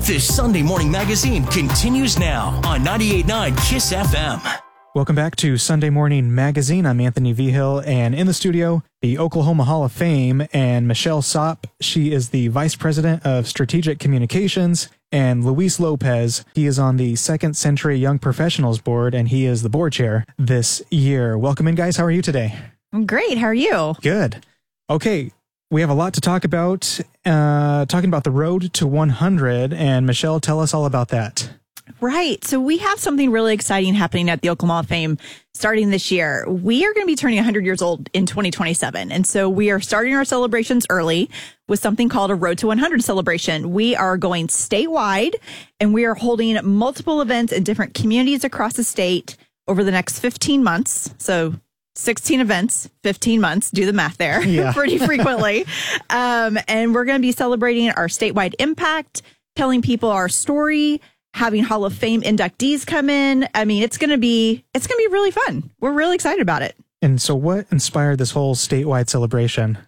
This Sunday Morning Magazine continues now on 98.9 KISS FM. Welcome back to Sunday Morning Magazine. I'm Anthony Vigil, and in the studio, the Oklahoma Hall of Fame, and Michelle Sopp. She is the Vice President of Strategic Communications, and Luis Lopez. He is on the Second Century Young Professionals Board, and he is the board chair this year. Welcome in, guys. How are you today? I'm great. How are you? Good. Okay. We have a lot to talk about, talking about the road to 100, and Michelle, tell us all about that. Right. So we have something really exciting happening at the Oklahoma Hall of Fame starting this year. We are going to be turning 100 years old in 2027. And so we are starting our celebrations early with something called a Road to 100 celebration. We are going statewide, and we are holding multiple events in different communities across the state over the next 15 months. So 16 events, 15 months, do the math there, pretty frequently. And we're going to be celebrating our statewide impact, telling people our story, having Hall of Fame inductees come in. I mean, it's going to be really fun. We're really excited about it. And so what inspired this whole statewide celebration?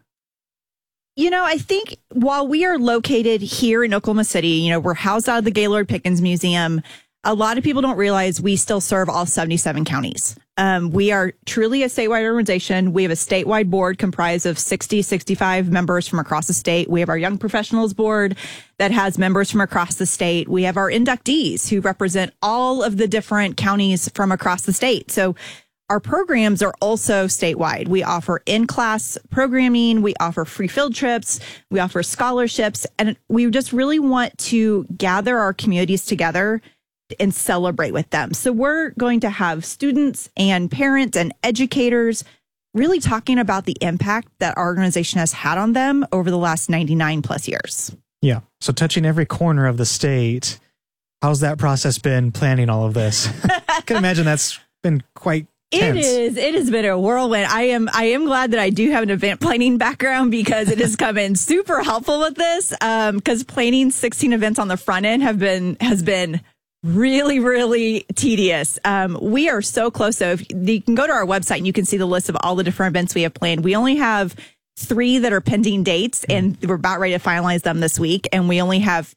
You know, I think while we are located here in Oklahoma City, you know, we're housed out of the Gaylord Pickens Museum. A lot of people don't realize we still serve all 77 counties. We are truly a statewide organization. We have a statewide board comprised of 65 members from across the state. We have our Young Professionals Board that has members from across the state. We have our inductees who represent all of the different counties from across the state. So our programs are also statewide. We offer in-class programming. We offer free field trips. We offer scholarships. And we just really want to gather our communities together and celebrate with them. So we're going to have students and parents and educators really talking about the impact that our organization has had on them over the last 99 plus years. Yeah. So touching every corner of the state, how's that process been planning all of this? I can imagine that's been quite tense. It has been a whirlwind. I am glad that I do have an event planning background because it has come in super helpful with this. Because planning 16 events on the front end has been really, really tedious. We are so close. So if you can go to our website and you can see the list of all the different events we have planned. We only have 3 that are pending dates, and we're about ready to finalize them this week. And we only have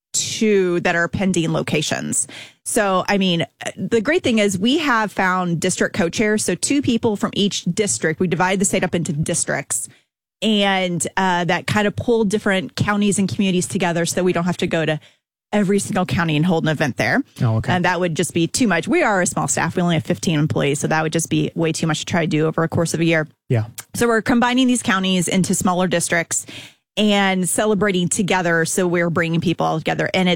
2 that are pending locations. So, I mean, the great thing is we have found district co-chairs. So 2 people from each district. We divide the state up into districts, and that kind of pull different counties and communities together so we don't have to go to every single county and hold an event there. Oh, okay. And that would just be too much. We are a small staff. We only have 15 employees. So that would just be way too much to try to do over a course of a year. Yeah. So we're combining these counties into smaller districts and celebrating together. So we're bringing people all together. And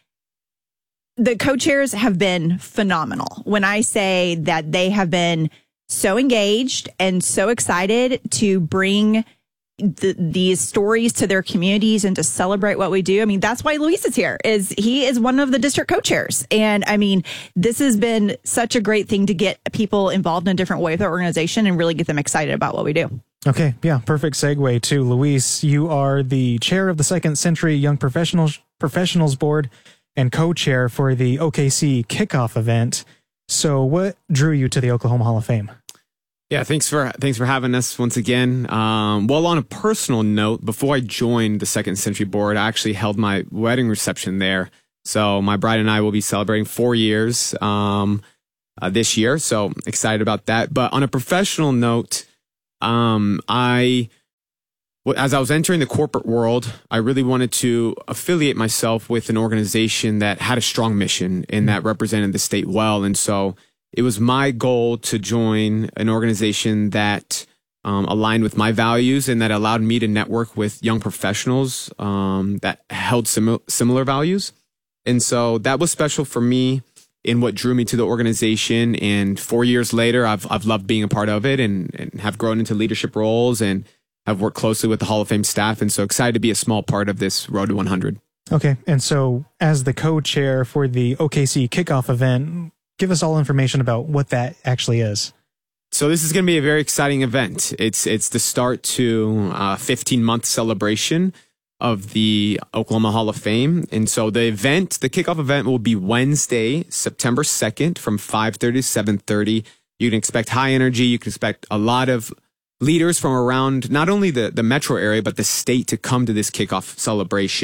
the co-chairs have been phenomenal. When I say that they have been so engaged and so excited to bring these stories to their communities and to celebrate what we do. I mean, that's why Luis is here. He is one of the district co-chairs. And I mean, this has been such a great thing to get people involved in a different way with our organization and really get them excited about what we do. Okay. Yeah. Perfect segue to Luis. You are the chair of the Second Century Young Professionals Board and co-chair for the OKC kickoff event. So what drew you to the Oklahoma Hall of Fame? Yeah, thanks for having us once again. Well, on a personal note, before I joined the Second Century Board, I actually held my wedding reception there. So my bride and I will be celebrating 4 years this year. So excited about that. But on a professional note, as I was entering the corporate world, I really wanted to affiliate myself with an organization that had a strong mission and that represented the state well. And so it was my goal to join an organization that aligned with my values and that allowed me to network with young professionals that held similar values. And so that was special for me in what drew me to the organization. And 4 years later, I've loved being a part of it and have grown into leadership roles and have worked closely with the Hall of Fame staff. And so excited to be a small part of this Road to 100. Okay. And so as the co-chair for the OKC kickoff event, give us all information about what that actually is. So this is going to be a very exciting event. It's the start to a 15-month celebration of the Oklahoma Hall of Fame. And so the kickoff event will be Wednesday, September 2nd from 5:30 to 7:30. You can expect high energy. You can expect a lot of leaders from around not only the metro area, but the state to come to this kickoff celebration.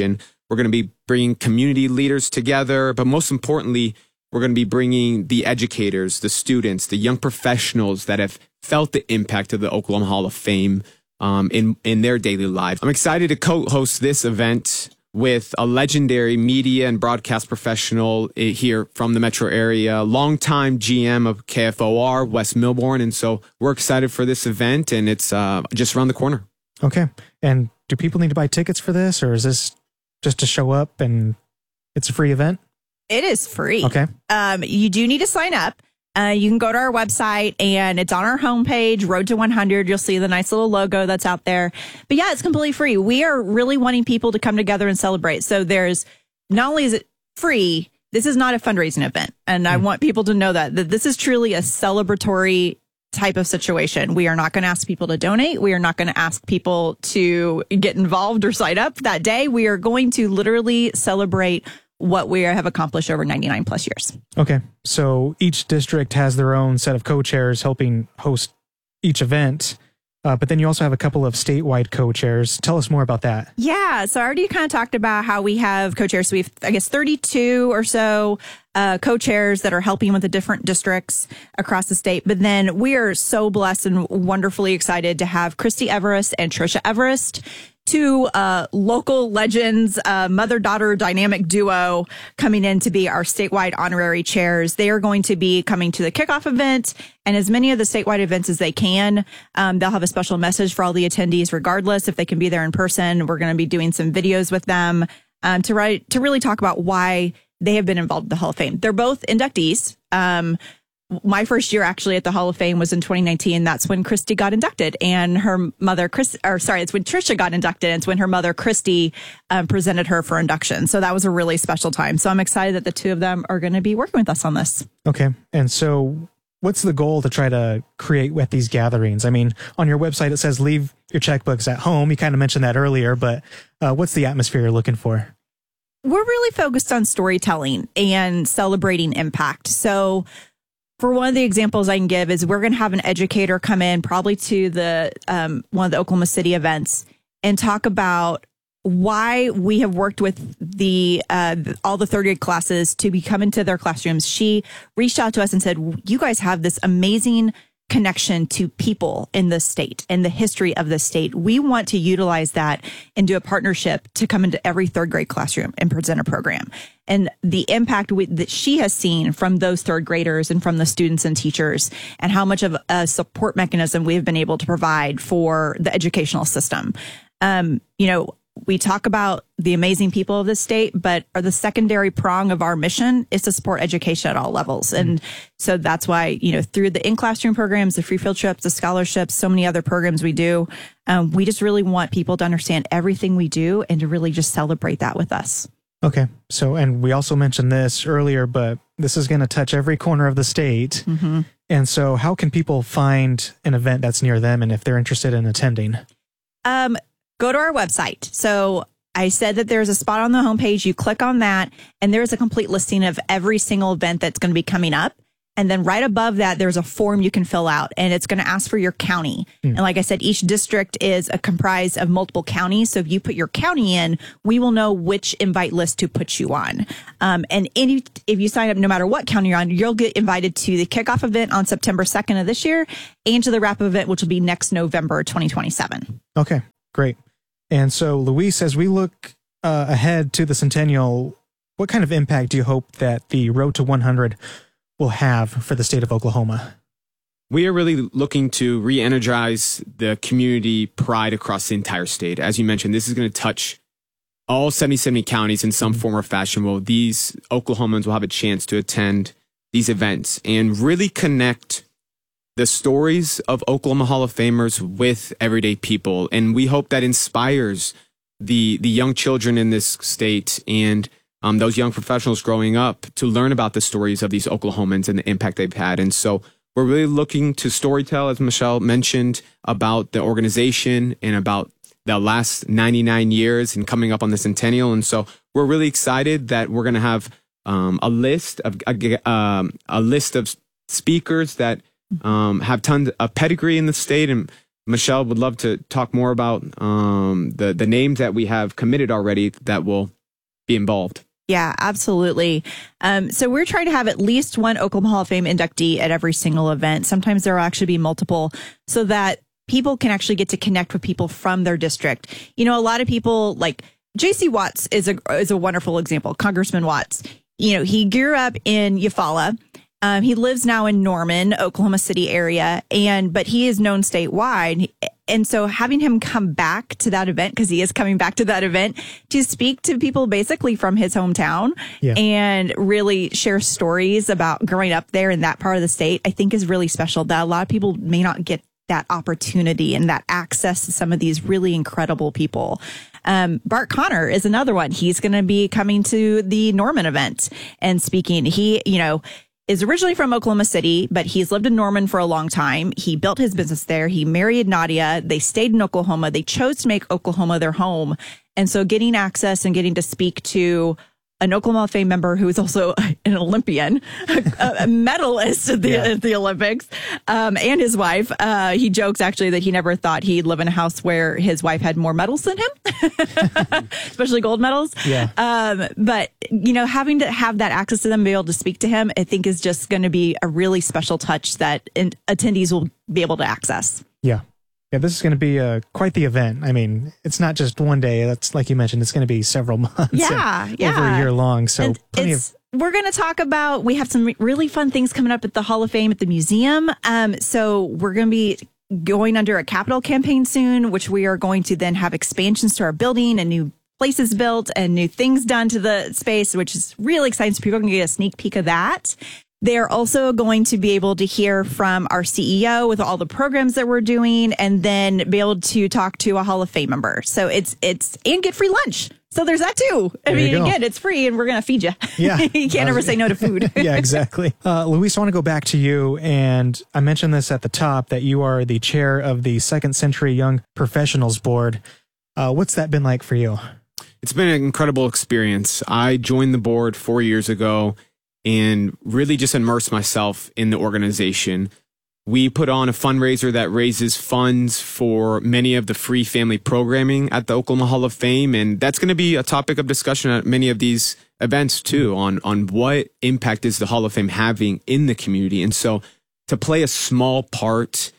We're going to be bringing community leaders together, but most importantly, we're going to be bringing the educators, the students, the young professionals that have felt the impact of the Oklahoma Hall of Fame in their daily lives. I'm excited to co-host this event with a legendary media and broadcast professional here from the metro area, longtime GM of KFOR, Wes Milbourne. And so we're excited for this event, and it's just around the corner. Okay. And do people need to buy tickets for this, or is this just to show up and it's a free event? It is free. Okay. You do need to sign up. You can go to our website, and it's on our homepage, Road to 100. You'll see the nice little logo that's out there. But yeah, it's completely free. We are really wanting people to come together and celebrate. So there's, not only is it free, this is not a fundraising event. And I want people to know that this is truly a celebratory type of situation. We are not going to ask people to donate. We are not going to ask people to get involved or sign up that day. We are going to literally celebrate what we have accomplished over 99 plus years. Okay. So each district has their own set of co-chairs helping host each event. But then you also have a couple of statewide co-chairs. Tell us more about that. Yeah. So I already kind of talked about how we have co-chairs. So we have, I guess, 32 or so co-chairs that are helping with the different districts across the state. But then we are so blessed and wonderfully excited to have Christy Everest and Trisha Everest, two local legends, mother-daughter dynamic duo, coming in to be our statewide honorary chairs. They are going to be coming to the kickoff event and as many of the statewide events as they can. They'll have a special message for all the attendees, regardless if they can be there in person. We're going to be doing some videos with them to really talk about why they have been involved in the Hall of Fame. They're both inductees. My first year actually at the Hall of Fame was in 2019. That's when Christy got inducted, and her mother, it's when Trisha got inducted. And it's when her mother, Christy, presented her for induction. So that was a really special time. So I'm excited that the two of them are going to be working with us on this. Okay. And so what's the goal to try to create with these gatherings? I mean, on your website, it says leave your checkbooks at home. You kind of mentioned that earlier, but what's the atmosphere you're looking for? We're really focused on storytelling and celebrating impact. So for one of the examples I can give is we're going to have an educator come in probably to the one of the Oklahoma City events and talk about why we have worked with the all the third grade classes to be come into their classrooms. She reached out to us and said, you guys have this amazing connection to people in the state and the history of the state. We want to utilize that and do a partnership to come into every third grade classroom and present a program. And the impact that she has seen from those third graders and from the students and teachers, and how much of a support mechanism we have been able to provide for the educational system. We talk about the amazing people of the state, but the secondary prong of our mission is to support education at all levels. And so that's why, through the in-classroom programs, the free field trips, the scholarships, so many other programs we do, we just really want people to understand everything we do and to really just celebrate that with us. Okay. So, and we also mentioned this earlier, but this is going to touch every corner of the state. Mm-hmm. And so how can people find an event that's near them and if they're interested in attending? Go to our website. So I said that there's a spot on the homepage. You click on that, and there's a complete listing of every single event that's going to be coming up. And then right above that, there's a form you can fill out, and it's going to ask for your county. And like I said, each district is comprised of multiple counties. So if you put your county in, we will know which invite list to put you on. If you sign up, no matter what county you're on, you'll get invited to the kickoff event on September 2nd of this year and to the wrap-up event, which will be next November 2027. Okay, great. And so, Luis, as we look ahead to the centennial, what kind of impact do you hope that the Road to 100 will have for the state of Oklahoma? We are really looking to re-energize the community pride across the entire state. As you mentioned, this is going to touch all 77 counties in some form or fashion. Well, these Oklahomans will have a chance to attend these events and really connect the stories of Oklahoma Hall of Famers with everyday people. And we hope that inspires the young children in this state and those young professionals growing up to learn about the stories of these Oklahomans and the impact they've had. And so we're really looking to storytell, as Michelle mentioned, about the organization and about the last 99 years and coming up on the centennial. And so we're really excited that we're going to have a list of speakers that have tons of pedigree in the state, and Michelle would love to talk more about the names that we have committed already that will be involved. Yeah, absolutely. So we're trying to have at least one Oklahoma Hall of Fame inductee at every single event. Sometimes there will actually be multiple, so that people can actually get to connect with people from their district. You know, a lot of people, like J.C. Watts is a wonderful example. Congressman Watts, you know, he grew up in Eufaula. He lives now in Norman, Oklahoma City area, but he is known statewide. And so having him come back to that event, because he is coming back to that event, to speak to people basically from his hometown and really share stories about growing up there in that part of the state, I think is really special. That a lot of people may not get that opportunity and that access to some of these really incredible people. Bart Connor is another one. He's going to be coming to the Norman event and speaking. He, you know, is originally from Oklahoma City, but he's lived in Norman for a long time. He built his business there. He married Nadia. They stayed in Oklahoma. They chose to make Oklahoma their home. And so getting access and getting to speak to an Oklahoma Hall of Fame member who is also an Olympian, a medalist at the Olympics, and his wife. He jokes actually that he never thought he'd live in a house where his wife had more medals than him, especially gold medals. Yeah. But, you know, having to have that access to them, be able to speak to him, I think is just going to be a really special touch that attendees will be able to access. Yeah. Yeah, this is going to be quite the event. I mean, it's not just one day. That's like you mentioned, it's going to be several months. Over a year long. So we're going to talk about, we have some really fun things coming up at the Hall of Fame at the museum. So we're going to be going under a capital campaign soon, which we are going to then have expansions to our building and new places built and new things done to the space, which is really exciting. So people can get a sneak peek of that. They're also going to be able to hear from our CEO with all the programs that we're doing, and then be able to talk to a Hall of Fame member. So it's and get free lunch. So there's that too. I mean, again, it's free and we're going to feed you. Yeah. You can't ever say no to food. Yeah, exactly. Luis, I want to go back to you. And I mentioned this at the top that you are the chair of the Second Century Young Professionals Board. What's that been like for you? It's been an incredible experience. I joined the board 4 years ago and really just immersed myself in the organization. We put on a fundraiser that raises funds for many of the free family programming at the Oklahoma Hall of Fame. And that's going to be a topic of discussion at many of these events too, on what impact is the Hall of Fame having in the community. And so to play a small part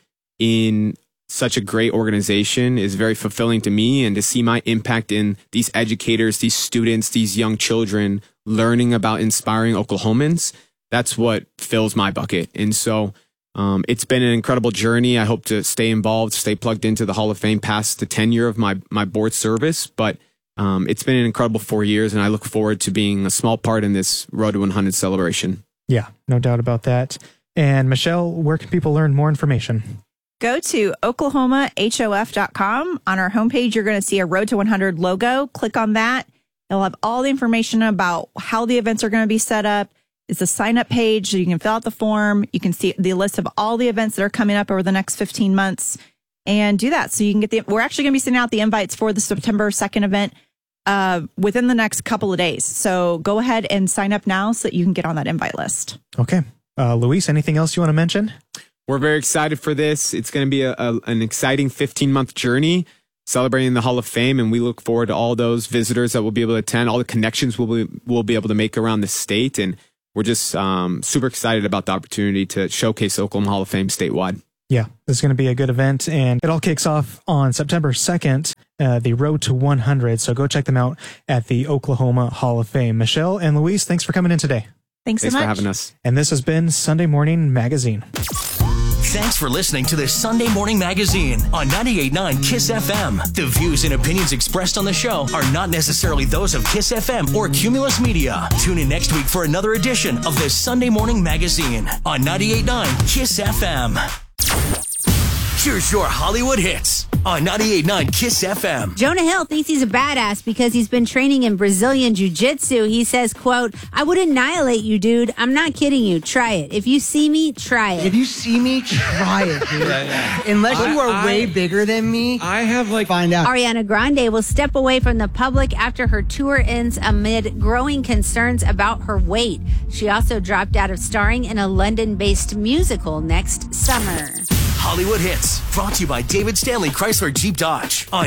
in such a great organization is very fulfilling to me, and to see my impact in these educators, these students, these young children learning about inspiring Oklahomans, that's what fills my bucket. And so it's been an incredible journey. I hope to stay involved, stay plugged into the Hall of Fame past the tenure of my board service. But it's been an incredible 4 years, and I look forward to being a small part in this Road to 100 celebration. Yeah, no doubt about that. And Michelle, where can people learn more information? Go to oklahomahof.com. On our homepage, you're going to see a Road to 100 logo. Click on that. It'll have all the information about how the events are going to be set up. It's a sign-up page, so you can fill out the form. You can see the list of all the events that are coming up over the next 15 months and do that. So you can get we're actually going to be sending out the invites for the September 2nd event within the next couple of days. So go ahead and sign up now so that you can get on that invite list. Okay. Luis, anything else you want to mention? We're very excited for this. It's going to be an exciting 15-month journey celebrating the Hall of Fame, and we look forward to all those visitors that will be able to attend, all the connections we'll be able to make around the state, and we're just super excited about the opportunity to showcase the Oklahoma Hall of Fame statewide. Yeah, this is going to be a good event, and it all kicks off on September 2nd, the Road to 100, so go check them out at the Oklahoma Hall of Fame. Michelle and Luis, thanks for coming in today. Thanks so much for having us. And this has been Sunday Morning Magazine. Thanks for listening to the Sunday Morning Magazine on 98.9 KISS FM. The views and opinions expressed on the show are not necessarily those of KISS FM or Cumulus Media. Tune in next week for another edition of the Sunday Morning Magazine on 98.9 KISS FM. Here's your Hollywood hits on 98.9 KISS FM. Jonah Hill thinks he's a badass because he's been training in Brazilian Jiu-Jitsu. He says, quote, "I would annihilate you, dude. I'm not kidding you. Try it. If you see me, try it." If you see me, try it, dude. Unless you are way bigger than me, find out. Ariana Grande will step away from the public after her tour ends amid growing concerns about her weight. She also dropped out of starring in a London-based musical next summer. Hollywood Hits, brought to you by David Stanley Chrysler Jeep Dodge on